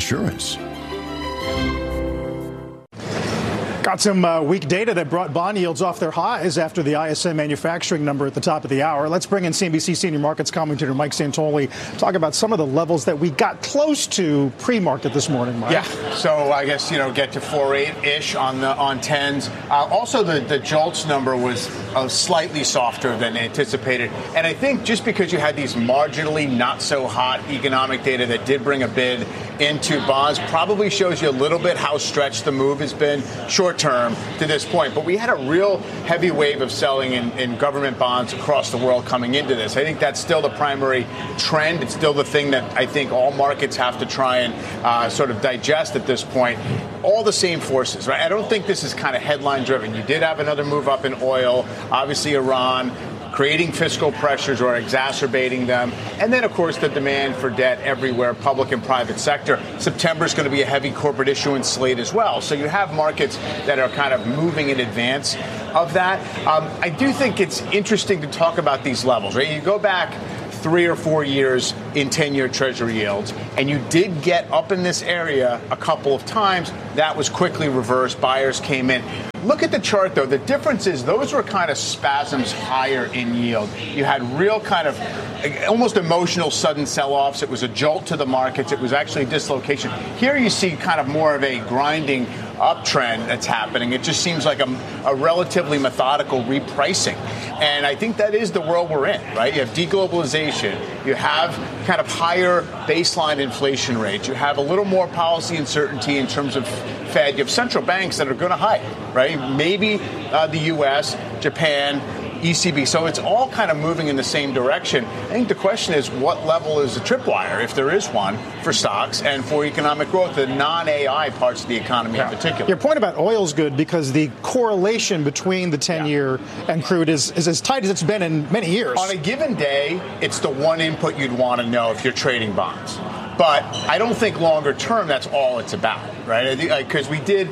insurance. Got some weak data that brought bond yields off their highs after the ISM manufacturing number at the top of the hour. Let's bring in CNBC senior markets commentator Mike Santoli, talk about some of the levels that we got close to pre-market this morning, Mike. Yeah, so I guess, get to 4.8-ish on 10s. Also, the JOLTS number was slightly softer than anticipated. And I think just because you had these marginally not so hot economic data that did bring a bid into bonds probably shows you a little bit how stretched the move has been short term to this point. But we had a real heavy wave of selling in government bonds across the world coming into this. I think that's still the primary trend. It's still the thing that I think all markets have to try and sort of digest at this point. All the same forces, right? I don't think this is kind of headline driven. You did have another move up in oil, obviously Iran, creating fiscal pressures or exacerbating them. And then, of course, the demand for debt everywhere, public and private sector. September is going to be a heavy corporate issuance slate as well. So you have markets that are kind of moving in advance of that. I do think it's interesting to talk about these levels, right? You go back 3 or 4 years in 10-year Treasury yields, and you did get up in this area a couple of times. That was quickly reversed. Buyers came in. Look at the chart, though. The difference is those were kind of spasms higher in yield. You had real kind of almost emotional sudden sell-offs. It was a jolt to the markets. It was actually dislocation. Here you see kind of more of a grinding uptrend that's happening. It just seems like a relatively methodical repricing. And I think that is the world we're in, right? You have deglobalization. You have kind of higher baseline inflation rates. You have a little more policy uncertainty in terms of Fed. You have central banks that are going to hike, right? Maybe the U.S., Japan, ECB. So it's all kind of moving in the same direction. I think the question is, what level is the tripwire, if there is one, for stocks and for economic growth, the non-AI parts of the economy in particular? Your point about oil is good because the correlation between the 10-year and crude is as tight as it's been in many years. On a given day, it's the one input you'd want to know if you're trading bonds. But I don't think longer term that's all it's about, right? Because we did,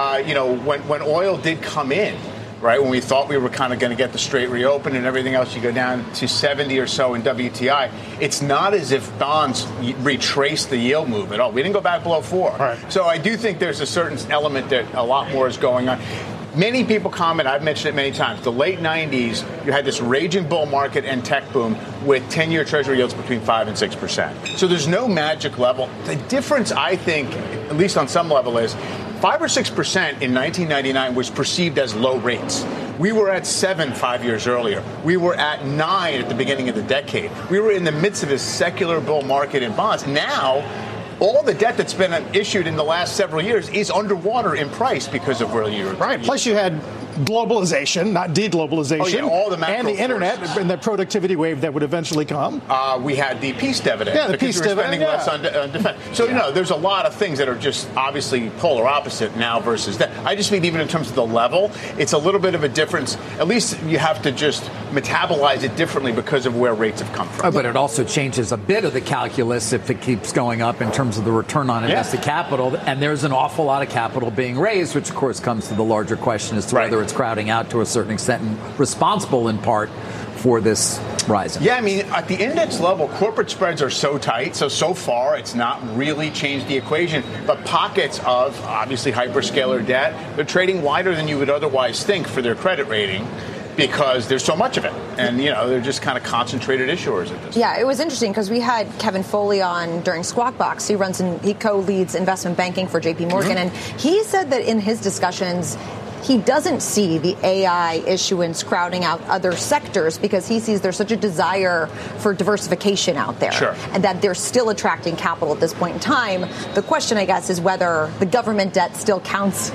when oil did come in, right, when we thought we were kind of going to get the straight reopen and everything else, you go down to 70 or so in WTI. It's not as if bonds retraced the yield move at all. We didn't go back below 4. Right. So I do think there's a certain element that a lot more is going on. Many people comment, I've mentioned it many times, the late 90s, you had this raging bull market and tech boom with 10-year Treasury yields between 5 and 6%. So there's no magic level. The difference, I think, at least on some level, is 5 or 6% in 1999 was perceived as low rates. We were at 7 5 years earlier. We were at 9 at the beginning of the decade. We were in the midst of this secular bull market in bonds. Now, all the debt that's been issued in the last several years is underwater in price because of where you're. Right. Plus, you had globalization, not deglobalization. Oh, yeah, all the macro and the internet and the productivity wave that would eventually come. We had the peace dividend. Yeah, the peace dividend. Spending less on defense. So, there's a lot of things that are just obviously polar opposite now versus that. I just mean even in terms of the level, it's a little bit of a difference. At least you have to just metabolize it differently because of where rates have come from. But it also changes a bit of the calculus if it keeps going up in terms of the return on invested capital. And there's an awful lot of capital being raised, which, of course, comes to the larger question as to whether it's crowding out to a certain extent and responsible in part for this rise. Yeah, I mean, at the index level, corporate spreads are so tight. So far, it's not really changed the equation. But pockets of, obviously, hyperscaler debt, they're trading wider than you would otherwise think for their credit rating, because there's so much of it. And, they're just kind of concentrated issuers at this point. Yeah, it was interesting because we had Kevin Foley on during Squawk Box. He co-leads investment banking for JP Morgan. And he said that in his discussions, he doesn't see the AI issuance crowding out other sectors because he sees there's such a desire for diversification out there. Sure. And that they're still attracting capital at this point in time. The question, I guess, is whether the government debt still counts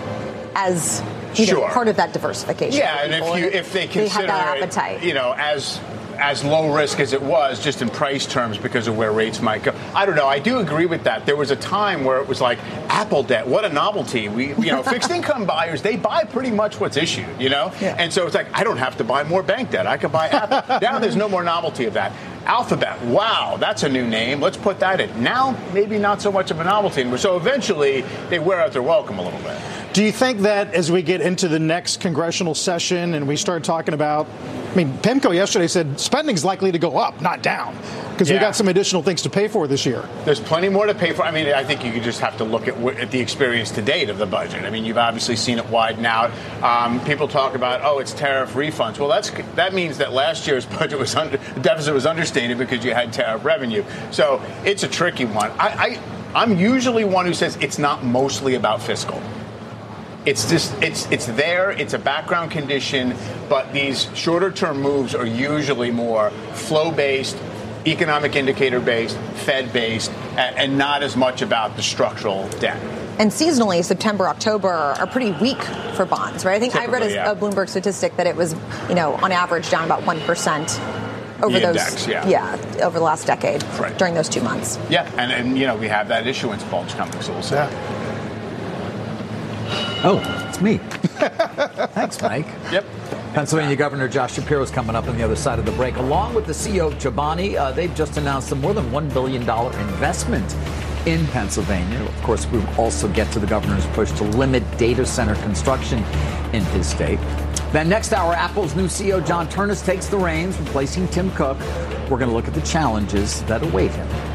as part of that diversification. Yeah, and if they consider that appetite. It, as low risk as it was, just in price terms because of where rates might go. I don't know. I do agree with that. There was a time where it was like Apple debt. What a novelty. Fixed income buyers, they buy pretty much what's issued, Yeah. And so it's like, I don't have to buy more bank debt. I can buy Apple. Now there's no more novelty of that. Alphabet, wow, that's a new name. Let's put that in. Now, maybe not so much of a novelty anymore. So eventually, they wear out their welcome a little bit. Do you think that as we get into the next congressional session and we start talking about I mean, PIMCO yesterday said spending's likely to go up, not down, because we got some additional things to pay for this year. There's plenty more to pay for. I mean, I think you just have to look at the experience to date of the budget. I mean, you've obviously seen it widen out. People talk about, it's tariff refunds. Well, that means that last year's budget deficit was understated because you had tariff revenue. So it's a tricky one. I'm usually one who says it's not mostly about fiscal. It's there. It's a background condition, but these shorter-term moves are usually more flow-based, economic indicator-based, Fed-based, and not as much about the structural debt. And seasonally, September, October are pretty weak for bonds, right? I think typically, I read a Bloomberg statistic that it was, on average, down about 1% over over the last decade during those 2 months. Yeah, and we have that issuance bulge coming, so we'll see. Yeah. Oh, it's me. Thanks, Mike. Yep. Pennsylvania Governor Josh Shapiro is coming up on the other side of the break. Along with the CEO of Chobani, they've just announced a more than $1 billion investment in Pennsylvania. Of course, we will also get to the governor's push to limit data center construction in his state. Then next hour, Apple's new CEO John Ternus takes the reins, replacing Tim Cook. We're going to look at the challenges that await him.